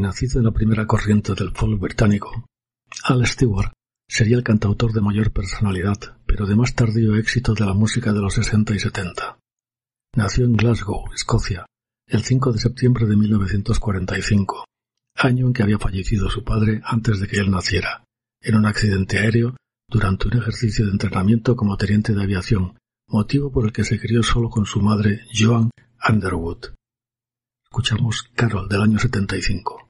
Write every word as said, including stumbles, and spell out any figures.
nacido en la primera corriente del folk británico, Al Stewart sería el cantautor de mayor personalidad, pero de más tardío éxito de la música de los sesenta y setenta. Nació en Glasgow, Escocia, el cinco de septiembre de mil novecientos cuarenta y cinco, año en que había fallecido su padre antes de que él naciera, en un accidente aéreo durante un ejercicio de entrenamiento como teniente de aviación, motivo por el que se crió solo con su madre, Joan Underwood. Escuchamos Carol del año setenta y cinco.